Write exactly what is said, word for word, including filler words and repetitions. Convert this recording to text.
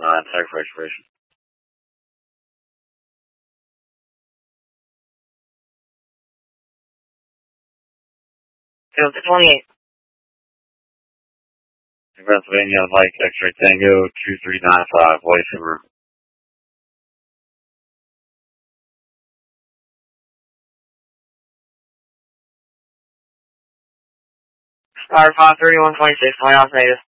nine, tag for expiration. Delta twenty-eight. Pennsylvania, Mike, X-ray Tango, two three nine five, White Subaru. Star five thirty-one twenty-six, White House native.